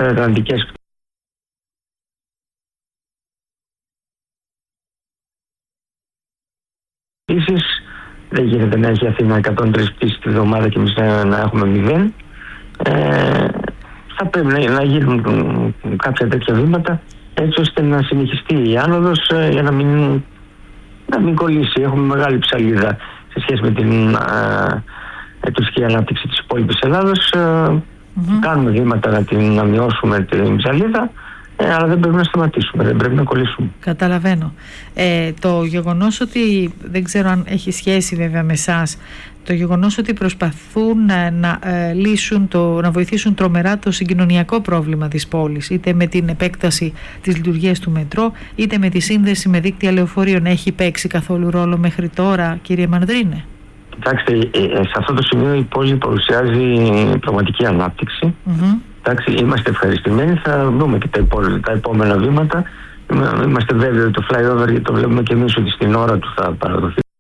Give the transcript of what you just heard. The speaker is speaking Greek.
υπερατλαντικές πτήσεις. Δεν γίνεται να έχει η Αθήνα 103 πτήσεις τη εβδομάδα και εμείς να έχουμε 0. Θα πρέπει να γίνουν κάποια τέτοια βήματα έτσι ώστε να συνεχιστεί η άνοδος για να μην κολλήσει. Έχουμε μεγάλη ψαλίδα σε σχέση με την τουριστική ανάπτυξη της υπόλοιπης Ελλάδος. Κάνουμε βήματα να μειώσουμε την ψαλίδα, αλλά δεν πρέπει να σταματήσουμε, δεν πρέπει να κολλήσουμε. Καταλαβαίνω. Το γεγονός ότι, δεν ξέρω αν έχει σχέση βέβαια με εσάς, το γεγονός ότι προσπαθούν να βοηθήσουν τρομερά το συγκοινωνιακό πρόβλημα της πόλης, είτε με την επέκταση της λειτουργίας του μετρό, είτε με τη σύνδεση με δίκτυα λεωφορείων, έχει παίξει καθόλου ρόλο μέχρι τώρα, κύριε Μανδρίνε? Κοιτάξτε, σε αυτό το σημείο η πόλη παρουσιάζει πραγματική ανάπτυξη. Εντάξει, είμαστε ευχαριστημένοι, θα δούμε και τα επόμενα βήματα. Είμαστε βέβαιοι ότι το flyover, το βλέπουμε και εμείς ότι στην ώρα του θα παραδοθεί.